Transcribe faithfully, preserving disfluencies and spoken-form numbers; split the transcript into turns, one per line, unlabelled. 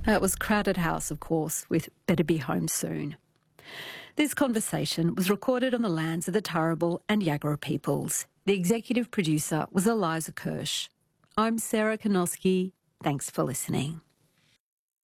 It was Crowded House, of course, with Better Be Home Soon. This conversation was recorded on the lands of the Turrbal and Yagara peoples. The executive producer was Eliza Kirsch. I'm Sarah Konoski. Thanks for listening.